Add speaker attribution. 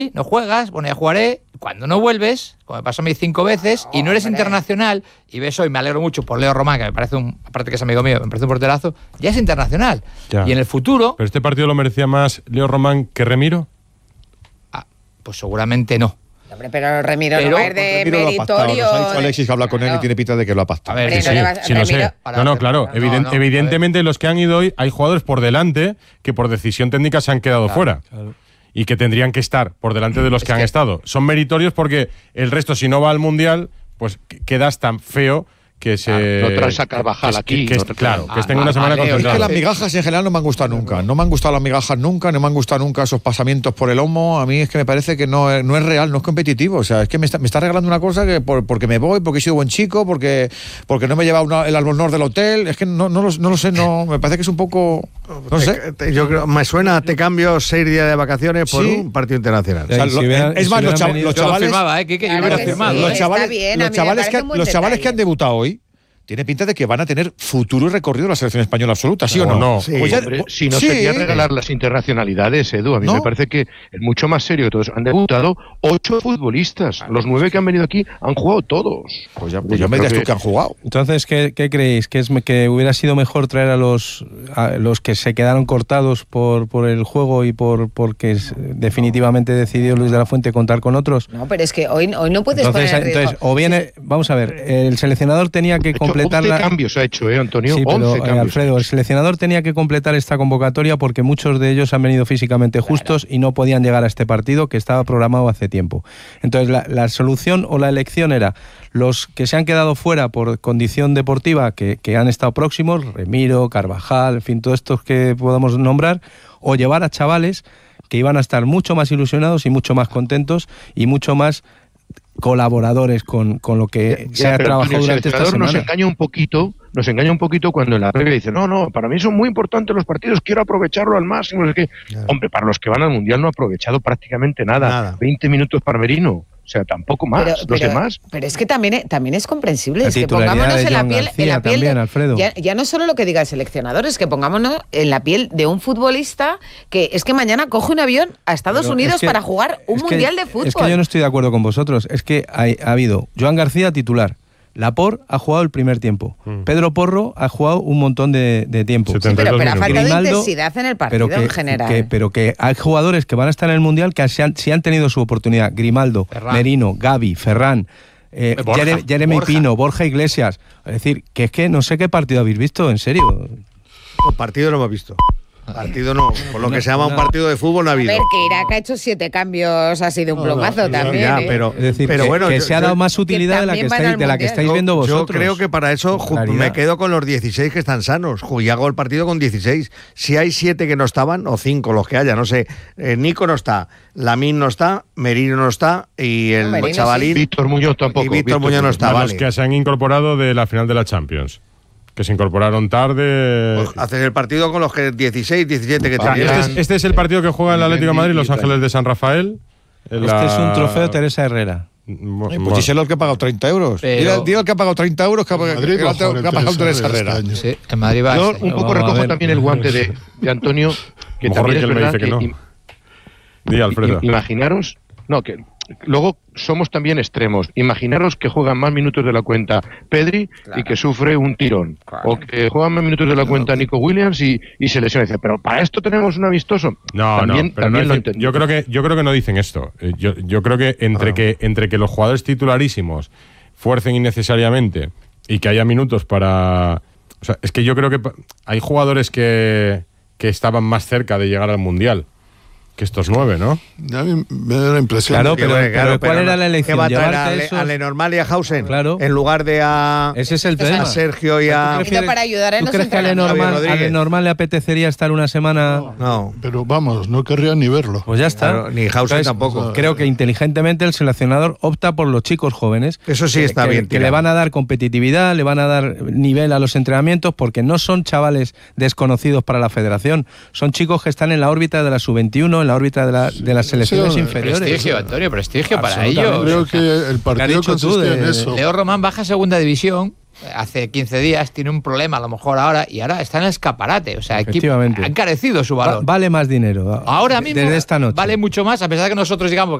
Speaker 1: no juegas, bueno, ya jugaré. Cuando no vuelves, como me pasó a mí 5 veces, y no eres internacional, y ves hoy, me alegro mucho por Leo Román, que me parece aparte que es amigo mío, me parece un porterazo, ya es internacional.
Speaker 2: Ya.
Speaker 1: Y en el futuro...
Speaker 2: ¿Pero este partido lo merecía más Leo Román que Remiro?
Speaker 1: Pues seguramente no.
Speaker 3: Hombre, pero Remiro no va a ir de meritorio.
Speaker 4: Nos ha dicho Alexis que habla con él y tiene pinta de que lo ha pactado.
Speaker 1: A ver,
Speaker 2: sí, lo sé. No, claro. Evidentemente los que han ido hoy, hay jugadores por delante que por decisión técnica se han quedado fuera. Claro. Y que tendrían que estar por delante de los que han estado. Son meritorios porque el resto, si no va al Mundial, pues quedas tan feo que se...
Speaker 5: No traes a Carvajal aquí.
Speaker 2: Claro, que estén una semana concentrados.
Speaker 4: Es que las migajas en general no me han gustado nunca. No me han gustado las migajas nunca, no me han gustado nunca esos pasamientos por el lomo. A mí es que me parece que no es real, no es competitivo. O sea, es que me está regalando una cosa que porque me voy, porque he sido buen chico, porque no me he llevado el albornoz del hotel. Es que no lo sé, me parece que es un poco... No sé.
Speaker 6: Yo creo, me suena, te cambio 6 días de vacaciones por un partido internacional.
Speaker 4: O sea, es más, los chavales...
Speaker 1: Yo lo firmaba, que yo hubiera firmado.
Speaker 4: Los chavales que han debutado hoy tiene pinta de que van a tener futuro y recorrido la selección española absoluta, ¿sí o no?
Speaker 2: No.
Speaker 5: Sí. Pues si no sería regalar las internacionalidades, Edu. A mí me parece que es mucho más serio que todos. Han debutado 8 futbolistas. Los 9 que han venido aquí han jugado todos.
Speaker 4: Pues ya me dirás tú que han jugado.
Speaker 7: Entonces, ¿qué creéis? ¿Que hubiera sido mejor traer a los que se quedaron cortados por el juego y porque definitivamente decidió Luis de la Fuente contar con otros?
Speaker 3: No, pero es que hoy no puedes poner en riesgo.
Speaker 7: Entonces, o viene, vamos a ver, el seleccionador tenía que completar
Speaker 5: 11 cambios ha hecho, Antonio.
Speaker 7: Sí,
Speaker 5: 11
Speaker 7: pero,
Speaker 5: cambios.
Speaker 7: Alfredo, el seleccionador tenía que completar esta convocatoria porque muchos de ellos han venido físicamente justos y no podían llegar a este partido que estaba programado hace tiempo. Entonces, la solución o la elección era los que se han quedado fuera por condición deportiva, que han estado próximos, Remiro, Carvajal, en fin, todos estos que podamos nombrar, o llevar a chavales que iban a estar mucho más ilusionados y mucho más contentos y mucho más colaboradores con lo que se ha trabajado durante esta semana.
Speaker 5: Nos engaña un poquito cuando en la previa dice, no, para mí son muy importantes los partidos, quiero aprovecharlo al máximo. No sé qué. Hombre, para los que van al Mundial no ha aprovechado prácticamente nada. 20 minutos para Merino. O sea, tampoco más. Los demás.
Speaker 3: Pero es que también es comprensible. Es que pongámonos en la piel
Speaker 7: también, Alfredo.
Speaker 3: Ya no solo lo que diga el seleccionador, es que pongámonos en la piel de un futbolista que es que mañana coge un avión a Estados Unidos para jugar un Mundial de fútbol.
Speaker 7: Es que yo no estoy de acuerdo con vosotros. Es que ha habido Joan García titular. Laporte ha jugado el primer tiempo. Pedro Porro ha jugado un montón de tiempo.
Speaker 3: Sí, pero ha faltado intensidad en el partido en general.
Speaker 7: Pero que hay jugadores que van a estar en el Mundial que si han tenido su oportunidad. Grimaldo, Ferran, Merino, Gavi, Ferran, Jeremy Borja. Pino, Borja Iglesias. Es decir, que es que no sé qué partido habéis visto, en serio.
Speaker 6: No, partido no hemos visto. Partido no, por lo que se llama un partido de fútbol no ha habido.
Speaker 3: A ver, que Irak ha hecho 7 cambios así de un plumazo también.
Speaker 6: Ya, pero bueno,
Speaker 7: que se ha dado más utilidad de la que estáis viendo vosotros.
Speaker 6: Yo creo que para eso me quedo con los 16 que están sanos y hago el partido con 16. Si hay 7 que no estaban, o 5 los que haya, no sé. Nico no está, Lamine no está, Merino no está y el chavalín.
Speaker 5: Víctor Muñoz tampoco.
Speaker 6: Y Víctor Muñoz no está,
Speaker 2: Los que se han incorporado de la final de la Champions. Que se incorporaron tarde.
Speaker 6: Pues haces el partido con los que 16, 17 que tenían.
Speaker 2: Este es el partido que juega el Atlético de Madrid, Los Ángeles de San Rafael.
Speaker 7: Este es un trofeo Teresa Herrera.
Speaker 4: Pues díselo al que ha pagado 30 euros. Dile al que ha pagado 30 euros que ha pagado Teresa Herrera.
Speaker 1: Sí, en Madrid va.
Speaker 5: Yo un poco recojo también el guante de Antonio, que también es verdad que...
Speaker 2: Di, Alfredo.
Speaker 5: Imaginaros... No, que luego somos también extremos. Imaginaros que juegan más minutos de la cuenta Pedri y que sufre un tirón. O que juegan más minutos de la cuenta Nico Williams y se lesiona. Dice, pero para esto tenemos un amistoso. También lo entendí.
Speaker 2: Yo creo que no dicen esto. Yo creo que entre que los jugadores titularísimos fuercen innecesariamente y que haya minutos para... O sea, es que yo creo que hay jugadores que estaban más cerca de llegar al Mundial que estos 9, ¿no?
Speaker 8: A mí me da la impresión.
Speaker 7: Claro, pero ¿cuál era la elección?
Speaker 6: ¿Qué va a traer a Lenormand y a Hausen?
Speaker 7: Claro.
Speaker 6: En lugar de a...
Speaker 7: Ese es el tema.
Speaker 6: A Sergio y a...
Speaker 3: Para ayudar
Speaker 7: ¿Tú crees que a Lenormand le apetecería estar una semana?
Speaker 8: No. Pero vamos, no querría ni verlo.
Speaker 7: Pues ya está.
Speaker 6: Claro, ni Hausen tampoco.
Speaker 7: Creo que inteligentemente el seleccionador opta por los chicos jóvenes.
Speaker 6: Eso sí está bien.
Speaker 7: Que le van a dar competitividad, le van a dar nivel a los entrenamientos, porque no son chavales desconocidos para la federación. Son chicos que están en la órbita de la sub-21, en la órbita de las selecciones inferiores.
Speaker 1: Prestigio, Antonio, prestigio para ellos.
Speaker 8: Creo que el partido consiste en eso.
Speaker 1: Leo Román baja a segunda división hace 15 días, tiene un problema a lo mejor ahora, y ahora está en el escaparate. O sea, ha encarecido su valor.
Speaker 7: Vale más dinero.
Speaker 1: Ahora mismo
Speaker 7: desde esta noche
Speaker 1: vale mucho más, a pesar de que nosotros digamos